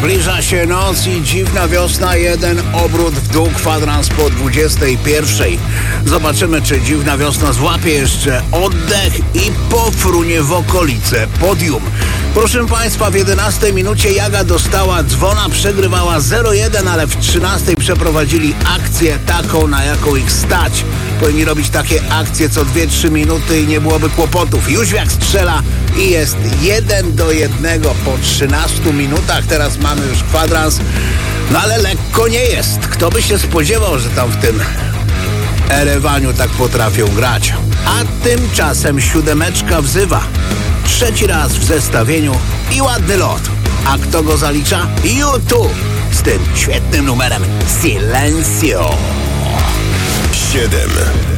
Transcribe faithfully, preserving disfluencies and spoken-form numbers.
Zbliża się noc i dziwna wiosna, jeden obrót w dół, kwadrans po dwudziestej pierwszej. Zobaczymy, czy dziwna wiosna złapie jeszcze oddech i pofrunie w okolice podium. Proszę Państwa, w jedenastej minucie Jaga dostała dzwona, przegrywała zero jeden, ale w trzynastej przeprowadzili akcję taką, na jaką ich stać. Powinni robić takie akcje co dwie trzy minuty i nie byłoby kłopotów. Jóźwiak strzela i jest jeden do jednego po trzynastu minutach. Teraz mamy już kwadrans, no ale lekko nie jest. Kto by się spodziewał, że tam w tym Erewaniu tak potrafią grać. A tymczasem siódemeczka wzywa. Trzeci raz w zestawieniu i ładny lot. A kto go zalicza? U dwa z tym świetnym numerem Silencio. siedem.